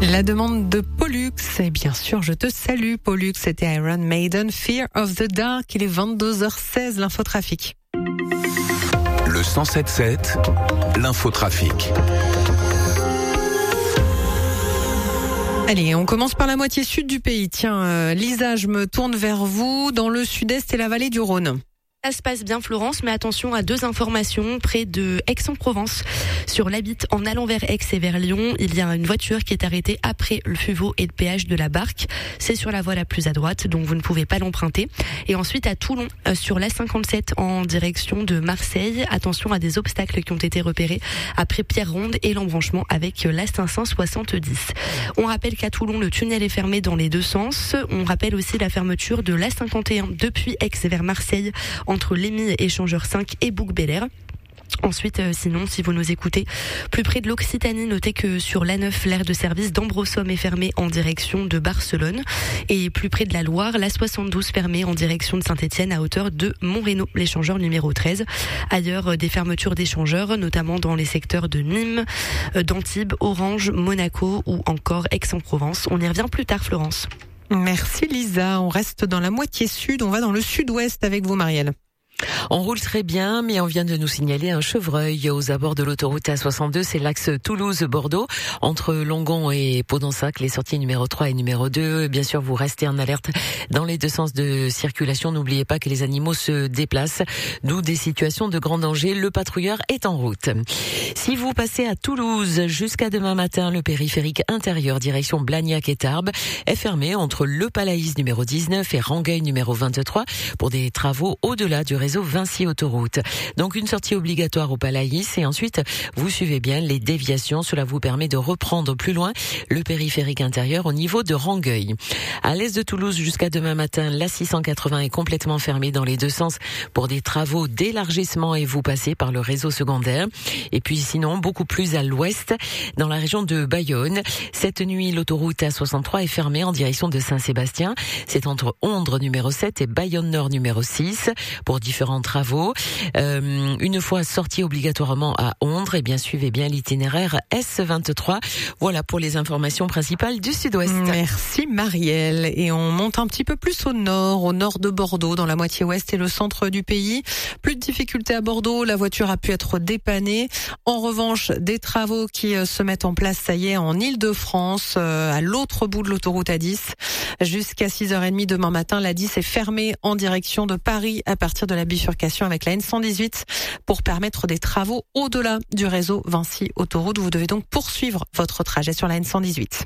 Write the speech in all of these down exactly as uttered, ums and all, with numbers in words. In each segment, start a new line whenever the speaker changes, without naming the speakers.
La demande de Pollux, et bien sûr, je te salue Pollux, c'était Iron Maiden, Fear of the Dark, il est vingt-deux heures seize, l'infotrafic.
Le cent sept sept, l'infotrafic.
Allez, on commence par la moitié sud du pays. Tiens, euh, Lisa, je me tourne vers vous, dans le sud-est et la vallée du Rhône.
Ça se passe bien Florence, mais attention à deux informations près de Aix-en-Provence. Sur l'A B I T, en allant vers Aix et vers Lyon, il y a une voiture qui est arrêtée après le Fuveau et le péage de la Barque. C'est sur la voie la plus à droite, donc vous ne pouvez pas l'emprunter. Et ensuite à Toulon, euh, sur l'A cinquante-sept en direction de Marseille, attention à des obstacles qui ont été repérés après Pierre-Ronde et l'embranchement avec l'A cinq cent soixante-dix. On rappelle qu'à Toulon, le tunnel est fermé dans les deux sens. On rappelle aussi la fermeture de l'A cinquante et un depuis Aix vers Marseille, entre Lémy Échangeur cinq et Bouc-Bel-Air. Ensuite, euh, sinon, si vous nous écoutez, plus près de l'Occitanie, notez que sur l'A neuf, l'aire de service d'Ambrossomme est fermée en direction de Barcelone. Et plus près de la Loire, l'A soixante-douze fermée en direction de Saint-Étienne à hauteur de Montrénaud, l'échangeur numéro treize. Ailleurs, euh, des fermetures d'échangeurs, notamment dans les secteurs de Nîmes, euh, d'Antibes, Orange, Monaco ou encore Aix-en-Provence. On y revient plus tard, Florence.
Merci Lisa, on reste dans la moitié sud, on va dans le sud-ouest avec vous Marielle.
On roule très bien, mais on vient de nous signaler un chevreuil aux abords de l'autoroute A soixante-deux. C'est l'axe Toulouse-Bordeaux, entre Longon et Podensac, les sorties numéro trois et numéro deux. Bien sûr, vous restez en alerte dans les deux sens de circulation. N'oubliez pas que les animaux se déplacent, d'où des situations de grand danger. Le patrouilleur est en route. Si vous passez à Toulouse jusqu'à demain matin, le périphérique intérieur direction Blagnac et Tarbes est fermé entre le Palaïs numéro dix-neuf et Rangueil numéro vingt-trois pour des travaux au-delà du réseau Vinci Autoroute. Donc une sortie obligatoire au Palaïs et ensuite vous suivez bien les déviations. Cela vous permet de reprendre plus loin le périphérique intérieur au niveau de Rangueil. À l'est de Toulouse jusqu'à demain matin, l'A six cent quatre-vingts est complètement fermée dans les deux sens pour des travaux d'élargissement et vous passez par le réseau secondaire. Et puis sinon beaucoup plus à l'ouest dans la région de Bayonne. Cette nuit, l'autoroute A soixante-trois est fermée en direction de Saint-Sébastien. C'est entre Ondres numéro sept et Bayonne Nord numéro six pour différents travaux. Euh, une fois sorti obligatoirement à Ondres, et bien suivez bien l'itinéraire S vingt-trois. Voilà pour les informations principales du sud-ouest.
Merci Marielle. Et on monte un petit peu plus au nord, au nord de Bordeaux, dans la moitié ouest et le centre du pays. Plus de difficultés à Bordeaux, la voiture a pu être dépannée. En revanche, des travaux qui se mettent en place, ça y est, en Île-de-France, à l'autre bout de l'autoroute A dix. Jusqu'à six heures trente demain matin, l'A dix est fermée en direction de Paris à partir de la bifurcation avec la N cent dix-huit pour permettre des travaux au-delà du réseau Vinci Autoroute. Vous devez donc poursuivre votre trajet sur la N cent dix-huit.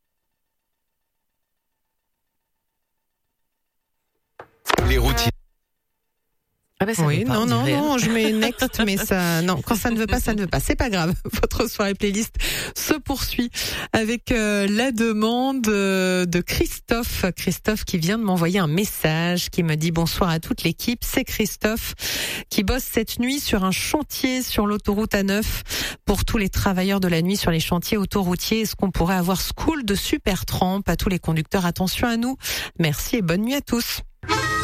Les routiers.
Ah bah ça
oui,
pas,
non, non,
dirait.
non, je mets next, mais ça, non, quand ça ne veut pas, ça ne veut pas. C'est pas grave. Votre soirée playlist se poursuit avec euh, la demande euh, de Christophe. Christophe qui vient de m'envoyer un message qui me dit bonsoir à toute l'équipe. C'est Christophe qui bosse cette nuit sur un chantier sur l'autoroute A neuf pour tous les travailleurs de la nuit sur les chantiers autoroutiers. Est-ce qu'on pourrait avoir School de Supertramp? À tous les conducteurs, attention à nous. Merci et bonne nuit à tous.